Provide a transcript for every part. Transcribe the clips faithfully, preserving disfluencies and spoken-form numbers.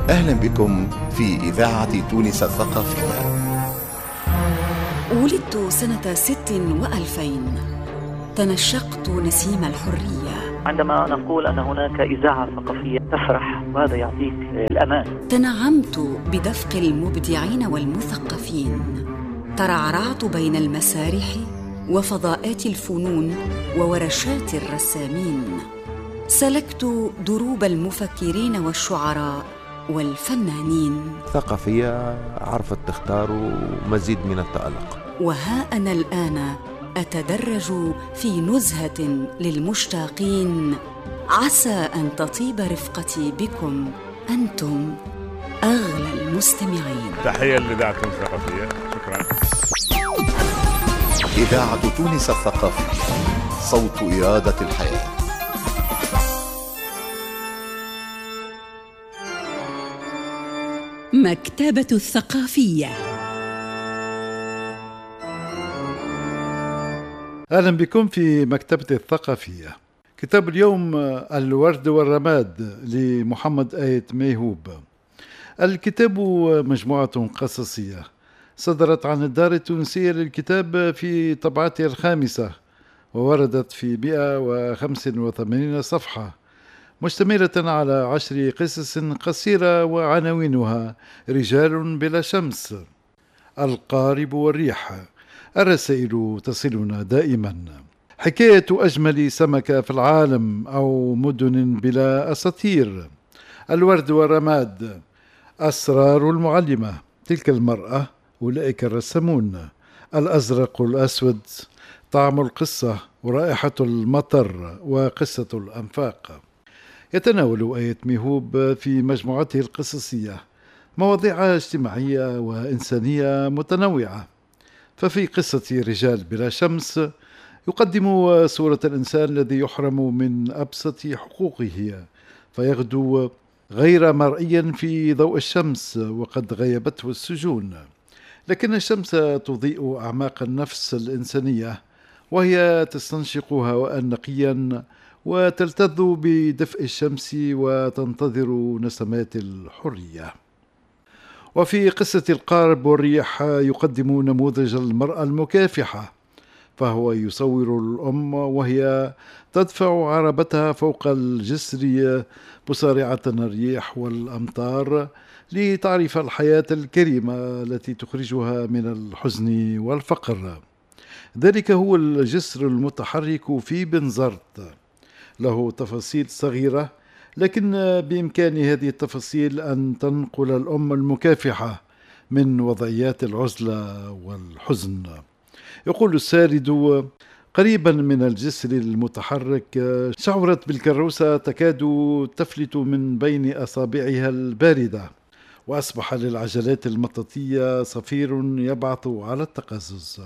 أهلا بكم في إذاعة تونس الثقافية. ولدت سنة ست وألفين، تنشقت نسيم الحرية. عندما نقول أن هناك إذاعة ثقافية تفرح، وهذا يعطيك الأمان. تنعمت بدفق المبدعين والمثقفين، ترعرعت بين المسارح وفضاءات الفنون وورشات الرسامين، سلكت دروب المفكرين والشعراء والفنانين. ثقافية عرفت تختار مزيد من التألق. وها أنا الآن أتدرج في نزهة للمشتاقين، عسى أن تطيب رفقتي بكم أنتم أغلى المستمعين. تحية لإذاعة تونس الثقافية، شكرا. إذاعة تونس الثقافية، صوت إرادة الحياة. مكتبة الثقافية. أهلا بكم في مكتبة الثقافية. كتاب اليوم الورد والرماد لمحمد آيت ميهوب. الكتاب مجموعة قصصية صدرت عن الدار التونسية للكتاب في طبعتها الخامسة، ووردت في مئة وخمسة وثمانين صفحة، مشتملة على عشر قصص قصيرة، وعناوينها: رجال بلا شمس، القارب والريح، الرسائل تصلنا دائما، حكاية أجمل سمكة في العالم، أو مدن بلا أساطير، الورد والرماد، أسرار المعلمة، تلك المرأة، أولئك الرسامون، الأزرق والأسود، طعم القصة، ورائحة المطر، وقصة الأنفاق. يتناول آيت ميهوب في مجموعته القصصية مواضيع اجتماعية وإنسانية متنوعة. ففي قصة رجال بلا شمس يقدم صورة الإنسان الذي يحرم من أبسط حقوقه، فيغدو غير مرئيا في ضوء الشمس وقد غيبته السجون. لكن الشمس تضيء أعماق النفس الإنسانية، وهي تستنشق هواء نقيا وتلتذ بدفء الشمس وتنتظر نسمات الحرية. وفي قصة القارب والريح يقدم نموذج المرأة المكافحة، فهو يصور الأم وهي تدفع عربتها فوق الجسر مصارعة الريح والأمطار لتعرف الحياة الكريمة التي تخرجها من الحزن والفقر. ذلك هو الجسر المتحرك في بنزرت، له تفاصيل صغيرة، لكن بإمكان هذه التفاصيل أن تنقل الأم المكافحة من وضعيات العزلة والحزن. يقول السارد: قريبا من الجسر المتحرك شعرت بالكروسة تكاد تفلت من بين أصابعها الباردة، وأصبح للعجلات المطاطية صفير يبعث على التقزز.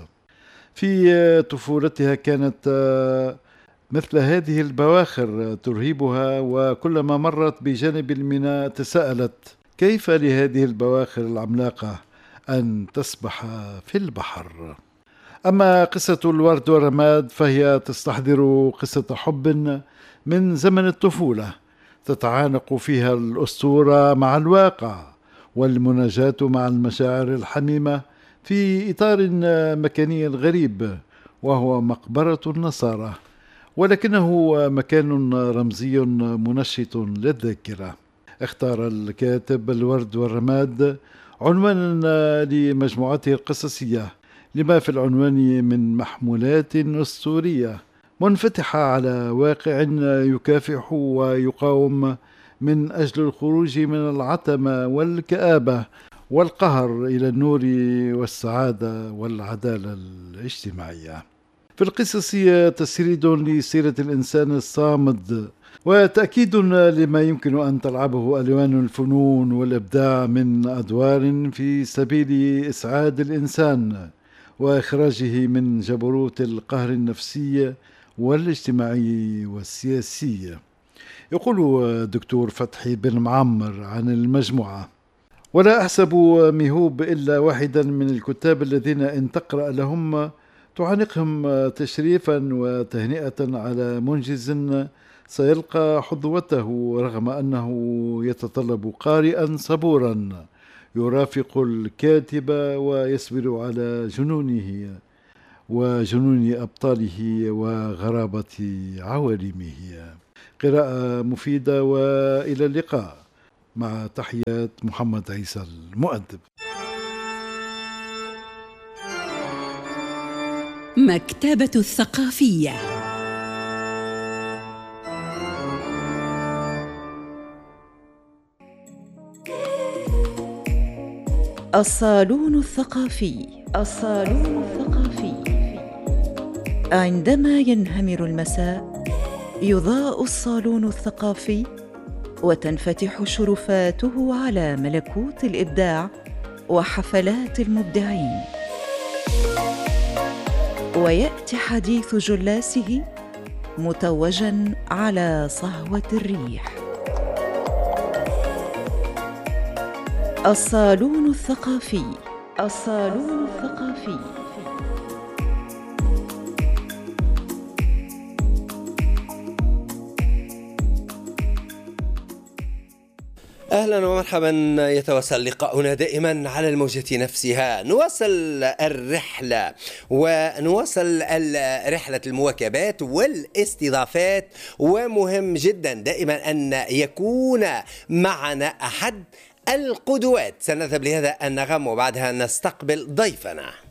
في طفولتها كانت مثل هذه البواخر ترهبها، وكلما مرت بجانب الميناء تساءلت: كيف لهذه البواخر العملاقة أن تسبح في البحر؟ أما قصة الورد والرماد فهي تستحضر قصة حب من زمن الطفولة، تتعانق فيها الأسطورة مع الواقع والمناجاة مع المشاعر الحميمة في إطار مكاني غريب، وهو مقبرة النصارى، ولكنه مكان رمزي منشط للذاكرة. اختار الكاتب الورد والرماد عنوانا لمجموعته القصصية لما في العنوان من محمولات أسطورية منفتحة على واقع يكافح ويقاوم من أجل الخروج من العتمة والكآبة والقهر إلى النور والسعادة والعدالة الاجتماعية. في القصص تسريد لسيرة الإنسان الصامد، وتأكيد لما يمكن أن تلعبه ألوان الفنون والإبداع من أدوار في سبيل إسعاد الإنسان وإخراجه من جبروت القهر النفسي والاجتماعي والسياسي. يقول الدكتور فتحي بن معمر عن المجموعة: ولا أحسب ميهوب إلا واحدا من الكتاب الذين إن تقرأ لهم تعانقهم تشريفا وتهنئة على منجز سيلقى حظوته رغم أنه يتطلب قارئا صبورا يرافق الكاتب ويصبر على جنونه وجنون أبطاله وغرابة عوالمه. قراءة مفيدة وإلى اللقاء، مع تحيات محمد عيسى المؤدب. مكتبة الثقافية. الصالون الثقافي. الصالون الثقافي. عندما ينهمر المساء يضاء الصالون الثقافي وتنفتح شرفاته على ملكوت الإبداع وحفلات المبدعين، ويأتي حديث جلاسه متوجاً على صهوة الريح. الصالون الثقافي. الصالون الثقافي. أهلا ومرحبا. يتواصل لقاؤنا دائما على الموجة نفسها. نواصل الرحلة ونواصل رحلة المواكبات والاستضافات، ومهم جدا دائما أن يكون معنا أحد القدوات. سنذهب لهذا النغم وبعدها نستقبل ضيفنا.